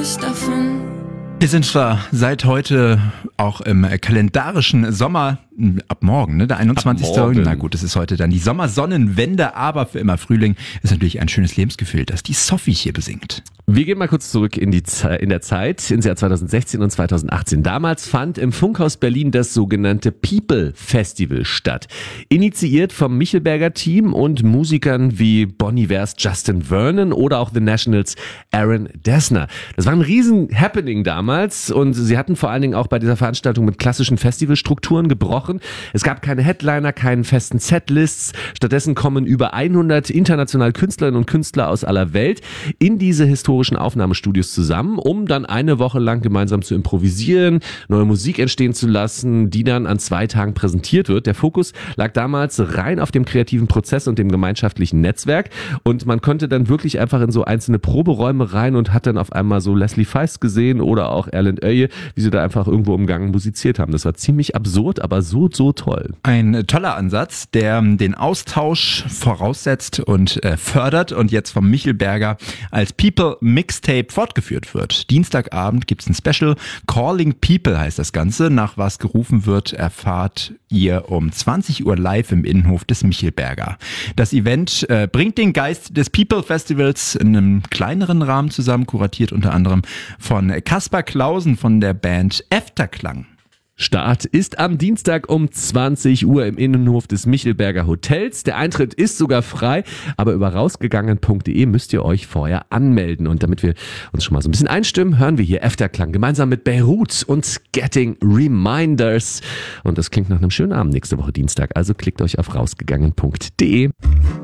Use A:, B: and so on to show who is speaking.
A: nicht davon.
B: Wir sind zwar seit heute auch im kalendarischen Sommer, ab morgen, ne, der 21. Na gut, es ist heute dann die Sommersonnenwende, aber für immer Frühling ist natürlich ein schönes Lebensgefühl, das die Sophie hier besingt.
C: Wir gehen mal kurz zurück in der Zeit, ins Jahr 2016 und 2018. Damals fand im Funkhaus Berlin das sogenannte People Festival statt. Initiiert vom Michelberger Team und Musikern wie Bon Ivers Justin Vernon oder auch The Nationals Aaron Dessner. Das war ein riesen Happening damals und sie hatten vor allen Dingen auch bei dieser Veranstaltung mit klassischen Festivalstrukturen gebrochen. Es gab keine Headliner, keinen festen Setlists. Stattdessen kommen über 100 internationale Künstlerinnen und Künstler aus aller Welt in diese historischen Aufnahmestudios zusammen, um dann eine Woche lang gemeinsam zu improvisieren, neue Musik entstehen zu lassen, die dann an 2 Tagen präsentiert wird. Der Fokus lag damals rein auf dem kreativen Prozess und dem gemeinschaftlichen Netzwerk und man konnte dann wirklich einfach in so einzelne Proberäume rein und hat dann auf einmal so Leslie Feist gesehen oder auch Erland Öye, wie sie da einfach irgendwo im Gang musiziert haben. Das war ziemlich absurd, aber so toll.
B: Ein toller Ansatz, der den Austausch voraussetzt und fördert und jetzt vom Michelberger als People Mixtape fortgeführt wird. Dienstagabend gibt's ein Special. Calling People heißt das Ganze. Nach was gerufen wird, erfahrt ihr um 20 Uhr live im Innenhof des Michelberger. Das Event bringt den Geist des People Festivals in einem kleineren Rahmen zusammen, kuratiert unter anderem von Kaspar Clausen von der Band Efterklang.
C: Start ist am Dienstag um 20 Uhr im Innenhof des Michelberger Hotels. Der Eintritt ist sogar frei, aber über rausgegangen.de müsst ihr euch vorher anmelden. Und damit wir uns schon mal so ein bisschen einstimmen, hören wir hier Efterklang gemeinsam mit Beirut und Getting Reminders. Und das klingt nach einem schönen Abend nächste Woche Dienstag. Also klickt euch auf rausgegangen.de.